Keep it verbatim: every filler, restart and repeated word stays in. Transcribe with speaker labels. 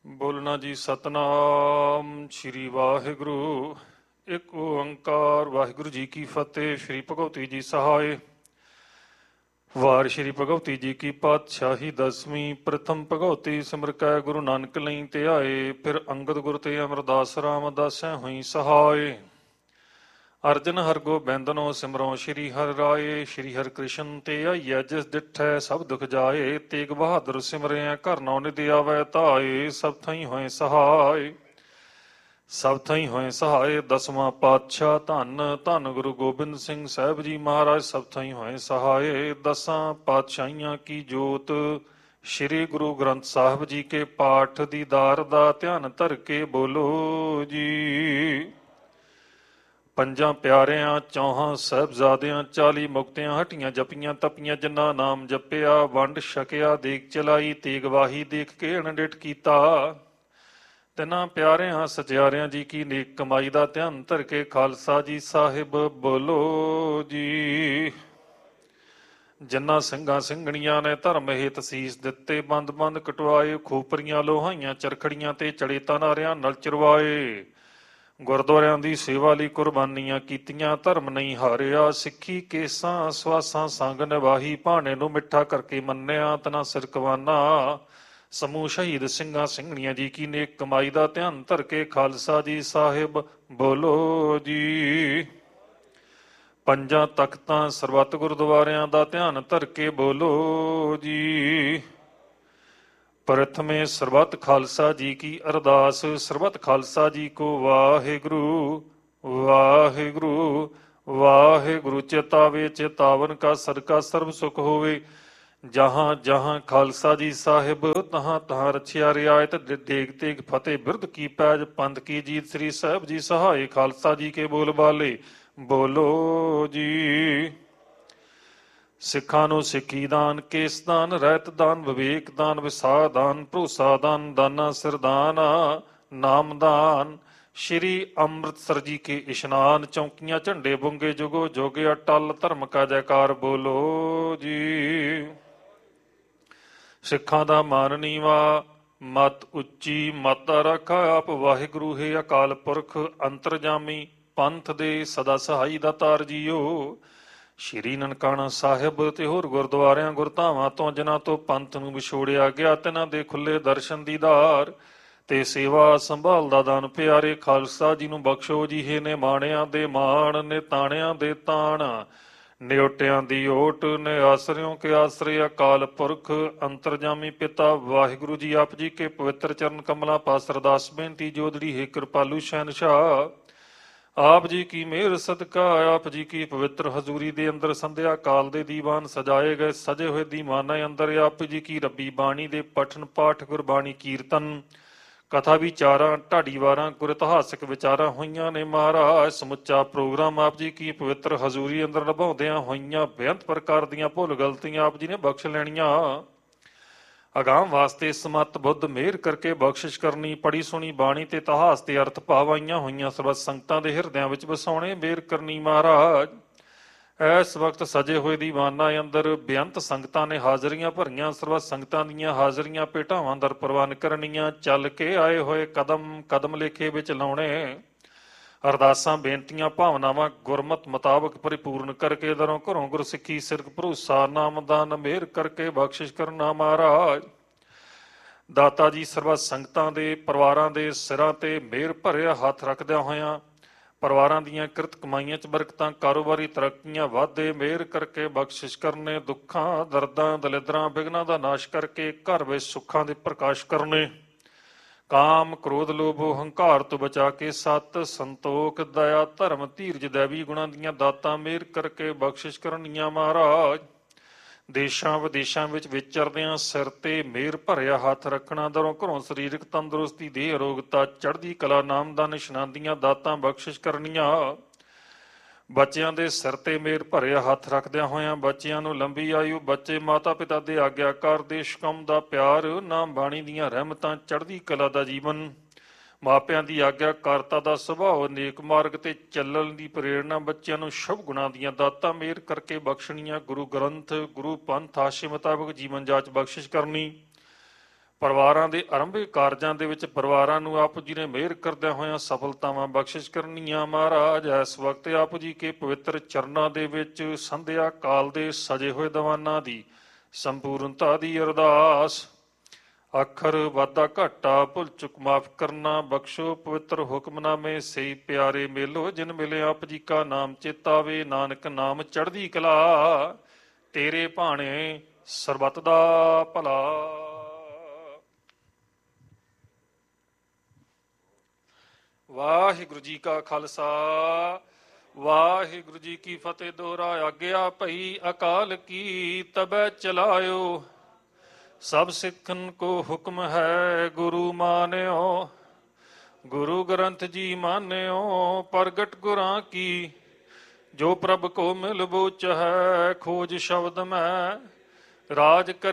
Speaker 1: ਬੋਲਣਾ ਜੀ ਸਤਨਾਮ ਸ਼੍ਰੀ ਵਾਹਿਗੁਰੂ। ਇੱਕ ਓੰਕਾਰ ਵਾਹਿਗੁਰੂ ਜੀ ਕੀ ਫਤਿਹ। ਸ਼੍ਰੀ ਭਗਵਤੀ ਜੀ ਸਹਾਏ। ਵਾਰ ਸ਼੍ਰੀ ਭਗਵਤੀ ਜੀ ਕੀ ਪਾਤਸ਼ਾਹੀ ਦਸਵੀਂ। ਪ੍ਰਥਮ ਭਗਵਤੀ ਸਿਮਰ ਕੈ ਗੁਰੂ ਨਾਨਕ ਲਈ ਧਿਆਏ। ਫਿਰ ਅੰਗਦ ਗੁਰ ਤੇ ਅਮਰਦਾਸ ਰਾਮਦਾਸੈ ਹੋਈ ਸਹਾਏ। ਅਰਜਨ ਹਰ ਗੋਬਿੰਦਨੋ ਸਿਮਰੋ ਸ਼੍ਰੀ ਹਰਿ ਰਾਏ। ਸ਼੍ਰੀ ਹਰਿ ਕ੍ਰਿਸ਼ਨ ਤੇ ਆਈਐ ਜਿਸ ਡਿਠੈ ਸਭ ਦੁਖ ਜਾਏ। ਤੇਗ ਬਹਾਦਰ ਸਿਮਰਿਆ ਘਰ ਨੌ ਨਿਧ ਆਵੈ ਧਾਏ। ਸਭ ਥਾਈ ਹੋਏ ਸਹਾਏ ਸਭ ਥਾਈ ਹੋਏ ਸਹਾਏ। ਦਸਵਾਂ ਪਾਤਸ਼ਾਹ ਧੰਨ ਧੰਨ ਗੁਰੂ ਗੋਬਿੰਦ ਸਿੰਘ ਸਾਹਿਬ ਜੀ ਮਹਾਰਾਜ ਸਭ ਥਾਈ ਹੋਏ ਸਹਾਏ। ਦਸਾਂ ਪਾਤਸ਼ਾਹੀਆਂ ਕੀ ਜੋਤ ਸ਼੍ਰੀ ਗੁਰੂ ਗ੍ਰੰਥ ਸਾਹਿਬ ਜੀ ਕੇ ਪਾਠ ਦੀਦਾਰ ਦਾ ਧਿਆਨ ਧਰ ਕੇ ਬੋਲੋ ਜੀ। ਪੰਜਾਂ ਪਿਆਰਿਆਂ ਚੌਹਾਂ ਸਾਹਿਬਜ਼ਾਦਿਆਂ ਚਾਲੀ ਮੁਕਤਿਆਂ ਹਟੀਆਂ ਜਪੀਆਂ ਤਪੀਆਂ ਜਿਨ੍ਹਾਂ ਨਾਮ ਜਪਿਆ ਵੰਡ ਛਕਿਆ ਦੇਖ ਚਲਾਈ ਤੇਗ ਵਾਹੀ ਦੇਖ ਕੇ ਅਣਡਿਠ ਕੀਤਾ। ਤਿੰਨਾਂ ਪਿਆਰਿਆਂ ਸਚਿਆਰਿਆਂ ਜੀ ਕੀ ਨੇਕ ਕਮਾਈ ਦਾ ਧਿਆਨ ਧਰ ਕੇ ਖਾਲਸਾ ਜੀ ਸਾਹਿਬ ਬੋਲੋ ਜੀ। ਜਿਨ੍ਹਾਂ ਸਿੰਘਾਂ ਸਿੰਘਣੀਆਂ ਨੇ ਧਰਮ ਹੇਤ ਸੀਸ ਦਿੱਤੇ ਬੰਦ ਬੰਦ ਕਟਵਾਏ। ਖੋਪਰੀਆਂ ਲੋਹਾਈਆਂ ਚਰਖੜੀਆਂ ਤੇ ਚੜੇ ਤਨਾਰਿਆਂ ਨਾਲ ਚਰਵਾਏ। ਗੁਰਦੁਆਰਿਆਂ ਦੀ ਸੇਵਾ ਲਈ ਕੁਰਬਾਨੀਆਂ ਕੀਤੀਆਂ ਧਰਮ ਨਹੀਂ ਹਾਰਿਆ। ਸਿੱਖੀ ਕੇਸਾਂ ਸਵਾਸਾਂ ਸੰਗ ਨਿਵਾਹੀ ਭਾਣੇ ਨੂੰ ਮਿੱਠਾ ਕਰਕੇ ਮੰਨਿਆ ਤਨਾ ਸਿਰਕਵਾਨਾ। ਸਮੂਹ ਸ਼ਹੀਦ ਸਿੰਘਾਂ ਸਿੰਘਣੀਆਂ ਜੀ ਕੀ ਨੇਕ ਕਮਾਈ ਦਾ ਧਿਆਨ ਧਰ ਕੇ ਖਾਲਸਾ ਜੀ ਸਾਹਿਬ ਬੋਲੋ ਜੀ। ਪੰਜਾਂ ਤਖਤਾਂ ਸਰਬੱਤ ਗੁਰਦੁਆਰਿਆਂ ਦਾ ਧਿਆਨ ਧਰ ਕੇ ਬੋਲੋ ਜੀ। ਪ੍ਰਥਮੇ ਸਰਬੱਤ ਖਾਲਸਾ ਜੀ ਕੀ ਅਰਦਾਸ। ਸਰਬੱਤ ਖਾਲਸਾ ਜੀ ਕੋ ਵਾਹਿਗੁਰੂ ਵਾਹਿਗੁਰੂ ਵਾਹਿਗੁਰੂ। ਚੇਤਾਵੇ ਚੇਤਾਵਨ ਕਾ ਸਦਕਾ ਸਰਬ ਸੁਖ ਹੋਵੇ। ਜਹਾਂ ਜਹਾਂ ਖਾਲਸਾ ਜੀ ਸਾਹਿਬ ਤਹਾਂ ਤਹਾਂ ਰਛਿਆ ਰਿਆਇਤ ਦੇਗ ਤੇਗ ਫਤਿਹ ਬਿਰਧ ਕੀ ਪੈਜ ਪੰਥ ਕੀ ਜੀਤ। ਸ੍ਰੀ ਸਾਹਿਬ ਜੀ ਸਹਾਏ ਖਾਲਸਾ ਜੀ ਕੇ ਬੋਲ ਬਾਲੇ ਬੋਲੋ ਜੀ। ਸਿੱਖਾਂ ਨੂੰ ਸਿੱਖੀ ਦਾਨ ਕੇਸ ਦਾਨ ਰਹਿਤ ਦਾਨ ਵਿਵੇਕ ਦਾਨ ਵਿਸਾਹ ਦਾਨ ਭਰੋਸਾ ਦਾਨ ਦਾਨਾ ਸਿਰਦਾਨ ਨਾਮਦਾਨ। ਸ਼੍ਰੀ ਅੰਮ੍ਰਿਤਸਰ ਜੀ ਕੇ ਇਸ਼ਨਾਨ ਚੌਂਕੀਆਂ ਝੰਡੇ ਬੁੰਗੇ ਜੁਗੋ ਜੁਗ ਅਟਲ ਧਰਮ ਕਾ ਜੈਕਾਰ ਬੋਲੋ ਜੀ। ਸਿੱਖਾਂ ਦਾ ਮਾਨ ਨੀਵਾ ਮਤ ਉੱਚੀ ਮਤ ਰੱਖਾ ਆਪ ਵਾਹਿਗੁਰੂ ਹੈ ਅਕਾਲ ਪੁਰਖ ਅੰਤਰਜਾਮੀ ਪੰਥ ਦੇ ਸਦਾ ਸਹਾਈ ਦਾ ਤਾਰ ਜੀਓ। ਸ਼੍ਰੀ ਨਨਕਾਣਾ ਸਾਹਿਬ ਤੇ ਹੋਰ ਗੁਰਦੁਆਰਿਆਂ ਗੁਰਧਾਵਾਂ ਤੋਂ ਜਿਨ੍ਹਾਂ ਤੋਂ ਪੰਥ ਨੂੰ ਵਿਛੋੜਿਆ ਗਿਆ ਤਿਨਾਂ ਦੇ ਖੁੱਲੇ ਦਰਸ਼ਨ ਦੀਦਾਰ ਤੇ ਸੇਵਾ ਸੰਭਾਲ ਦਾ ਦਾਨ ਪਿਆਰੇ ਖਾਲਸਾ ਜੀ ਨੂੰ ਬਖਸ਼ੋ ਜੀ। ਹੇ ਨੇ ਮਾਣਿਆਂ ਦੇ ਮਾਣ ਨੇ ਤਾਣਿਆਂ ਦੇ ਤਾਣ ਨਿਉਟਿਆਂ ਦੀ ਓਟ ਨੇ ਆਸਰਿਓ ਕੇ ਆਸਰੇ ਅਕਾਲ ਪੁਰਖ ਅੰਤਰਜਾਮੀ ਪਿਤਾ ਵਾਹਿਗੁਰੂ ਜੀ ਆਪ ਜੀ ਕੇ ਪਵਿੱਤਰ ਚਰਨ ਕਮਲਾਂ ਪਾਸ ਅਰਦਾਸ ਬੇਨਤੀ ਜੋਦੜੀ ਹੈ ਕਿਰਪਾਲੂ ਸ਼ਹਿਨਸ਼ਾਹ। ਆਪ ਜੀ ਕੀ ਮਿਹਰ ਸਦਕਾ ਆਪ ਜੀ ਕੀ ਪਵਿੱਤਰ ਹਜ਼ੂਰੀ ਦੇ ਅੰਦਰ ਸੰਧਿਆ ਕਾਲ ਦੇ ਦੀਵਾਨ ਸਜਾਏ ਗਏ ਸਜੇ ਹੋਏ ਦੀਵਾਨਾਂ ਅੰਦਰ ਆਪ ਜੀ ਕੀ ਰੱਬੀ ਬਾਣੀ ਦੇ ਪਠਨ ਪਾਠ ਗੁਰਬਾਣੀ ਕੀਰਤਨ ਕਥਾ ਵਿਚਾਰਾਂ ਢਾਡੀਵਾਰਾਂ ਗੁਰ ਇਤਿਹਾਸਕ ਵਿਚਾਰਾਂ ਹੋਈਆਂ ਨੇ। ਮਹਾਰਾਜ ਸਮੁੱਚਾ ਪ੍ਰੋਗਰਾਮ ਆਪ ਜੀ ਕੀ ਪਵਿੱਤਰ ਹਜ਼ੂਰੀ ਅੰਦਰ ਨਿਭਾਉਂਦਿਆਂ ਹੋਈਆਂ ਬੇਅੰਤ ਪ੍ਰਕਾਰ ਦੀਆਂ ਭੁੱਲ ਗਲਤੀਆਂ ਆਪ ਜੀ ਨੇ ਬਖਸ਼ ਲੈਣੀਆਂ। ਅਗਾਮ ਵਾਸਤੇ ਸਮਤ ਬੁੱਧ ਮਿਹਰ ਕਰਕੇ ਬਖਸ਼ਿਸ਼ ਕਰਨੀ। ਪੜੀ ਸੁਣੀ ਬਾਣੀ ਤੇ ਇਤਿਹਾਸ ਤੇ ਅਰਥ ਭਾਵ ਆਈਆਂ ਹੋਈਆਂ ਸਰਬੱਤ ਸੰਗਤਾਂ ਦੇ ਹਿਰਦਿਆਂ ਵਿੱਚ ਵਸਾਉਣੇ ਮਿਹਰ ਕਰਨੀ। ਮਹਾਰਾਜ ਇਸ ਵਕਤ ਸਜੇ ਹੋਏ ਦੀਵਾਨਾਂ ਅੰਦਰ ਬੇਅੰਤ ਸੰਗਤਾਂ ਨੇ ਹਾਜ਼ਰੀਆਂ ਭਰੀਆਂ। ਸਰਬੱਤ ਸੰਗਤਾਂ ਦੀਆਂ ਹਾਜ਼ਰੀਆਂ ਭੇਟਾਵਾਂ ਦਰ ਪ੍ਰਵਾਨ ਕਰਨੀਆਂ। ਚੱਲ ਕੇ ਆਏ ਹੋਏ ਕਦਮ ਕਦਮ ਲੇਖੇ ਵਿੱਚ ਲਾਉਣੇ। ਅਰਦਾਸਾਂ ਬੇਨਤੀਆਂ ਭਾਵਨਾਵਾਂ ਗੁਰਮਤ ਮੁਤਾਬਕ ਪਰਿਪੂਰਨ ਕਰਕੇ ਦਰੋਂ ਘਰੋਂ ਗੁਰਸਿੱਖੀ ਸਿਰਕ ਭਰੋਸਾ ਨਾਮਦਾਨ ਮਿਹਰ ਕਰਕੇ ਬਖਸ਼ਿਸ਼ ਕਰਨਾ। ਮਹਾਰਾਜ ਦਾਤਾ ਜੀ ਸਰਬੱਤ ਸੰਗਤਾਂ ਦੇ ਪਰਿਵਾਰਾਂ ਦੇ ਸਿਰਾਂ ਤੇ ਮਿਹਰ ਭਰਿਆ ਹੱਥ ਰੱਖਦਿਆਂ ਹੋਇਆਂ ਪਰਿਵਾਰਾਂ ਦੀਆਂ ਕਿਰਤ ਕਮਾਈਆਂ 'ਚ ਬਰਕਤਾਂ ਕਾਰੋਬਾਰੀ ਤਰੱਕੀਆਂ ਵਾਧੇ ਮਿਹਰ ਕਰਕੇ ਬਖਸ਼ਿਸ਼ ਕਰਨੇ। ਦੁੱਖਾਂ ਦਰਦਾਂ ਦਲਿੱਦਰਾਂ ਵਿਘਨਾਂ ਦਾ ਨਾਸ਼ ਕਰਕੇ ਘਰ ਵਿੱਚ ਸੁੱਖਾਂ ਦੇ ਪ੍ਰਕਾਸ਼ ਕਰਨੇ। ਕਾਮ ਕ੍ਰੋਧ ਲੋਭ ਹੰਕਾਰ ਤੋਂ ਬਚਾ ਕੇ ਸਤ ਸੰਤੋਖ ਦਇਆ ਧਰਮ ਧੀਰਜ ਦੈਵੀ ਗੁਣਾਂ ਦੀਆਂ ਦਾਤਾਂ ਮਿਹਰ ਕਰਕੇ ਬਖਸ਼ਿਸ਼ ਕਰਨੀਆਂ। ਮਹਾਰਾਜ ਦੇਸ਼ਾਂ ਵਿਦੇਸ਼ਾਂ ਵਿੱਚ ਵਿਚਰਦਿਆਂ ਸਿਰ ਤੇ ਮਿਹਰ ਭਰਿਆ ਹੱਥ ਰੱਖਣਾ। ਦਰੋਂ ਘਰੋਂ ਸਰੀਰਕ ਤੰਦਰੁਸਤੀ ਦੇਹ ਅਰੋਗਤਾ ਚੜ੍ਹਦੀ ਕਲਾ ਨਾਮਦਾਨ ਇਸ਼ਨਾਨ ਦੀਆਂ ਦਾਤਾਂ ਬਖਸ਼ਿਸ਼ ਕਰਨੀਆਂ। ਬੱਚਿਆਂ ਦੇ ਸਿਰ ਤੇ ਮਿਹਰ ਭਰਿਆ ਹੱਥ ਰੱਖਦਿਆਂ ਹੋਇਆਂ ਬੱਚਿਆਂ ਨੂੰ ਲੰਬੀ ਆਯੂ ਬੱਚੇ ਮਾਤਾ ਪਿਤਾ ਦੇ ਆਗਿਆਕਾਰ ਦੇਸ਼ ਕੌਮ ਦਾ ਪਿਆਰ ਨਾਮ ਬਾਣੀ ਦੀਆਂ ਰਹਿਮਤਾਂ ਚੜ੍ਹਦੀ ਕਲਾ ਦਾ ਜੀਵਨ ਮਾਪਿਆਂ ਦੀ ਆਗਿਆਕਾਰਤਾ ਦਾ ਸੁਭਾਅ ਨੇਕ ਮਾਰਗ ਤੇ ਚੱਲਣ ਦੀ ਪ੍ਰੇਰਨਾ ਬੱਚਿਆਂ ਨੂੰ ਸ਼ੁਭ ਗੁਣਾਂ ਦੀਆਂ ਦਾਤਾਂ ਮਿਹਰ ਕਰਕੇ ਬਖਸ਼ਣੀਆਂ। ਗੁਰੂ ਗ੍ਰੰਥ ਗੁਰੂ ਪੰਥ ਆਸ਼ੇ ਮੁਤਾਬਕ ਜੀਵਨ ਜਾਚ ਬਖਸ਼ਿਸ਼ ਕਰਨੀ। ਪਰਿਵਾਰਾਂ ਦੇ ਆਰੰਭਿਕ ਕਾਰਜਾਂ ਦੇ ਵਿੱਚ ਪਰਿਵਾਰਾਂ ਨੂੰ ਆਪ ਜੀ ਨੇ ਮਿਹਰ ਕਰਦਿਆਂ ਹੋਇਆਂ ਸਫਲਤਾਵਾਂ ਬਖਸ਼ਿਸ਼ ਕਰਨੀਆਂ। ਮਹਾਰਾਜ ਇਸ ਵਕਤ ਆਪ ਜੀ ਕੇ ਪਵਿੱਤਰ ਚਰਨਾਂ ਦੇ ਵਿੱਚ ਸੰਧਿਆ ਕਾਲ ਦੇ ਸਜੇ ਹੋਏ ਦੀਵਾਨਾਂ ਦੀ ਸੰਪੂਰਨਤਾ ਦੀ ਅਰਦਾਸ। ਅੱਖਰ ਵਾਧਾ ਘਾਟਾ ਭੁੱਲ ਚੁੱਕ ਮਾਫ ਕਰਨਾ ਬਖਸ਼ੋ, ਪਵਿੱਤਰ ਹੁਕਮਨਾਮੇ ਸਹੀ ਪਿਆਰੇ ਮੇਲੋ, ਜਿਨ ਮਿਲੇ ਆਪ ਜੀ ਕਾ ਨਾਮ ਚੇਤਾਵੇ, ਨਾਨਕ ਨਾਮ ਚੜ੍ਹਦੀ ਕਲਾ, ਤੇਰੇ ਭਾਣੇ ਸਰਬੱਤ ਦਾ ਭਲਾ। ਵਾਹਿਗੁਰੂ ਜੀ ਕਾ ਖਾਲਸਾ ਵਾਹਿਗੁਰੂ ਜੀ ਕੀ ਫਤਿਹ। ਦੋਹਰਾ ਆਗਿਆ ਭਈ ਅਕਾਲ ਕੀ, ਤਬੈ ਚਲਾਇਓ ਸਭ ਸਿੱਖਨ ਕੋ ਹੁਕਮ ਹੈ, ਗੁਰੂ ਮਾਨਿਓ ਗੁਰੂ ਗ੍ਰੰਥ ਜੀ ਮਾਨਿਓ। ਪ੍ਰਗਟ ਗੁਰਾਂ ਕੀ ਜੋ ਪ੍ਰਭ ਕੋ ਮਿਲ ਬੋਚ ਹੈ, ਖੋਜ ਸ਼ਬਦ ਮੈਂ ਰਾਜ ਕਰ